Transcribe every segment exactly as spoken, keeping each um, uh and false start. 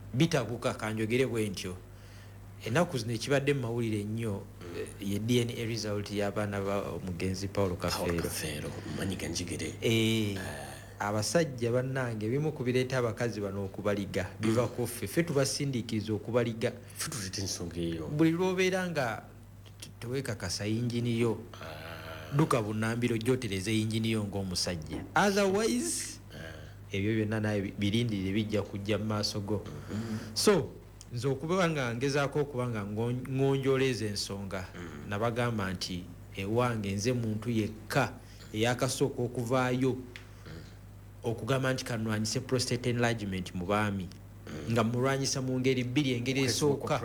bitabuka kanjogere bwentyo enaku zino ekibadde mu mawulire ennyo ye D N A result y'abaana ba omugenzi Paulo Kafeero manyiga njigere eh abasajja bannange bimu kubireeta abakazi bano okubaliga biva ku ffe ffe tubasindiikiriza okubaliga ffe tulete ensonga eyo buli lwobeera nga teweekakasa yingini yo duka bunambiro gyotereza yingini yo ng'omusajja otherwise ebyo byonna naye birindirire bijja kujja mu maaso go so nze okuba nga ngezaako okuba nga ngonjoleza ensonga nabagamba nti ewange nze muntu yekka eyakasooka okuvaayo okugamba nti kanwanyise prostate enlargement mu baami nga mulwanyisa mu ngeri bbiri engeri esooka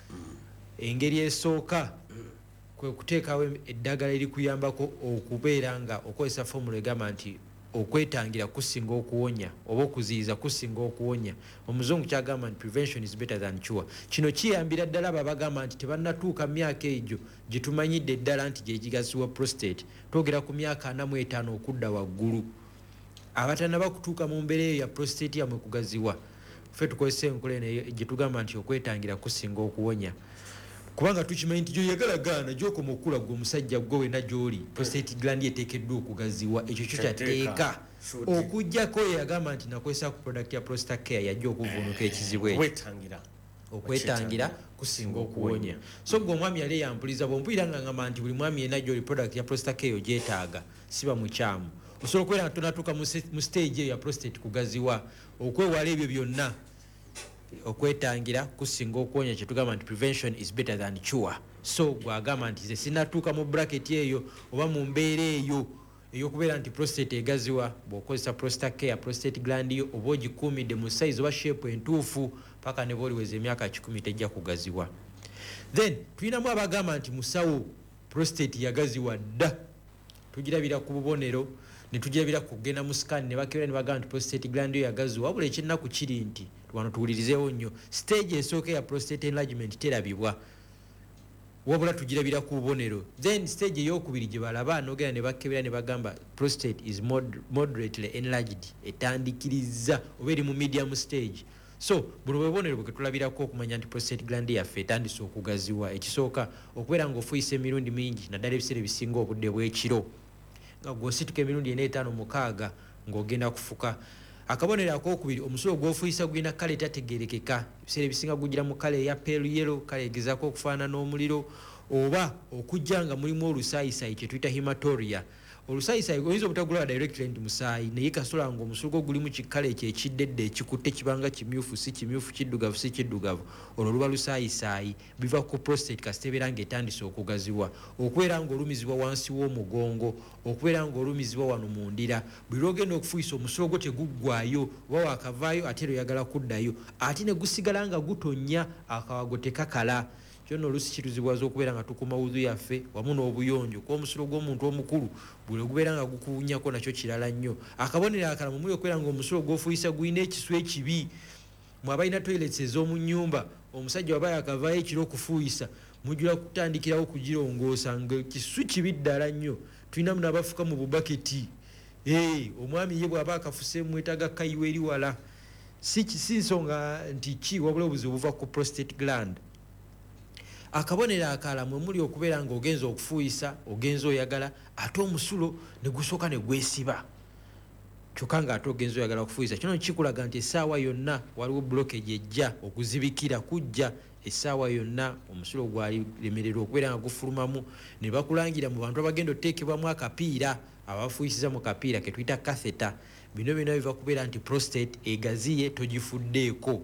engeri esooka kwe kuteekawo eddagala erikuyambako okubeera nga okozesa formula egamba nti okwetangira kusinga okuwonya oba okuziyiza kusinga okuwonya omuzungu kyagamba nti prevention is better than cure kino kiyambira ddala abo abagamba nti tebannatuuka myaka egyo gye tumanyidde ddala nti gye gigaziwa prostate twogera ku myaka ana mu etaano okudda waggulu abatannaba kutuuka mu mbeera eyo ya prostate yamwe kugaziwa ffe tukozesa enkola eno gye tugamba nti okwetangira kusinga okuwonya kubanga tukimanyi nti gyoyagala gaana gyokoma okula gwe omusajja gwe wena gy'oli prostate gland eteekeddwa okugaziwa ekyo kyo kyateeka okujjako yagamba nti nakozesa ku product ya prostate care yajja okuvuunuka ekizibu ekyo okwetangira kusinga okuwonya so gwe omwami yali yampuliza bw'ompulira nga ngamba nti buli mwami yenna gy'oli product ya prostate care ogyetaaga siba mukyamu osobola okubeera nga tonatuuka mu stage eyo ya prostate kugaziwa okwewala ebyo byonna okwetangira kusinga okuwonya kyetugamba nti prevention is better than cure so gwagamba nti ze sinatuuka mu bracket eyo oba mu mbeera eyo eyokubeera nti prostate egaziwa bw'okozesa prostate care prostate gland yo oba ogikuumidde mu size oba shape entuufu paka ne booliweza emyaka kikumi tejja kugaziwa then tulinamu abagamba nti musawo prostate yagaziwa dda tugirabira ku bubonero ne tugirabira kugenda mu scan ne bakebera ne bagamba nti prostate gland yo yagaziwa wabula ekyennaku kiri nti wano tuwulirizeewo nnyo stage esooka ya prostate enlargement terabibwa wabula tugirabira ku bubonero then stage eyokubiri gye balaba nogera ne bakebera ne bagamba prostate is mod moderately enlarged etandikiriza oba eri mu medium stage so buno bubonero bwe tulabirako okumanya nti prostate gland yaffe etandise okugaziwa ekisooka okubeera ng'ofuyisa emirundi mingi naddala ebiseera ebisinga obudde bw'ekiro nga gw'osituka emirundi ena etaano mukaaga ng'ogenda kufuka akabonero akokubiri omusulo gw'ofuyisa gulina kale etategeerekeka ebiseera ebisinga gugira mu kale eya pale yellow kale egezaako okufaanana n'omuliro oba okujja nga mulimu olusaayisayi kye tuyita hematuria olusaayisayi oyinza obutagulaba directly nti musaayi naye kasola nga omusulo gwo gulimu kikale ekyo ekiddedde ekikutte kibanga kimyufu si kimyufu kiddugavu si kiddugavu olwo luba lusaayisayi biva ku prostate kasita ebeera ng'etandise okugaziwa okubeera ng'olumizibwa wansi w'omugongo okubeera ng'olumizibwa wano mu ndira buli lwogenda okufuyisa omusulo gwo teguggwayo oba wakavaayo ate lweyagala kuddayo ate ne gusigala nga gutonnya akawago tekakala kyonna oluusi kituzibwaza okubeera nga tukuma wudu yaffe wamu n'obuyonjo kuba omusulo gw'omuntu omukulu buli ogubeera nga gukuwunyako nakyo kirala nnyo akabonero akalamu muli okubeera nga omusulo gw'ofuyisa gulina ekisu ekibi mwabalina toilets ez'omu nnyumba omusajja waba yakavaayo ekiro okufuyisa mujula kutandikirawo kugirongoosa nga kisu kibi ddala nnyo tulinamu n'abafuka mu bubaketi ee omwami ye bw'aba akafuse mwetaaga kayiwa eri wala si nsonga nti ki wabula obuzibu buva ku prostate gland akabonero akala mwe muli okubeera nga ogenza okufuyisa ogenza oyagala ate omusulo ne gusooka ne gwesiba kyokka nga ate ogenza oyagala okufuyisa kino kikulaga nti essaawa yonna waliwo blockage ejja okuzibikira kujja essaawa yonna omusulo gwaliremererwa okubeera nga gufulumamu ne bakulangira mu bantu abagenda oteekebwamu akapiira abafuyisiza mu kapiira ke tuyita catheter bino byonna biva kubeera nti prostate egaziye togifuddeeko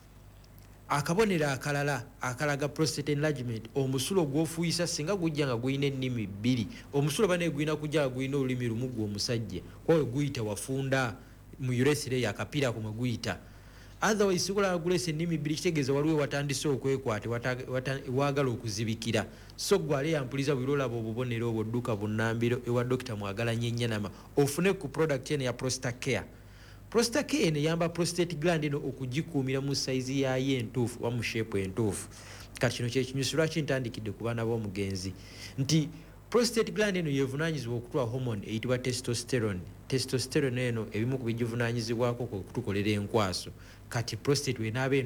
akabonero akalala akalaga prostate enlargement omusulo gw'ofuyisa singa gujja nga gulina ennimi bbiri omusulo bane gulina kujja nga gulina olulimi lumu gwe omusajja kwawe guyita wafunda mu urethra yakapiira kumwe guyita otherwise sikola gulesa ennimi bbiri kitegeeza waliwo watandise okwekwata waagala okuzibikira so gwale yampuliza bwira olaba obubonero obwo dduka bunnambiro ewa dokita Mwagalanya Ennyanama ofune ku product eno ya prostate care prostate care neyamba prostate gland eno okugikuumira mu saizi yayo entuufu oba mu shape entuufu kati kino kyekinyusi lwaki ntandikidde ku baana b'omugenzi nti prostate gland eno yevunaanyizibwa okutwa hormone eyitibwa testosterone testosterone eno ebimu ku bigivunaanyizibwako kwe kutukolera enkwaso kati prostate wenaaba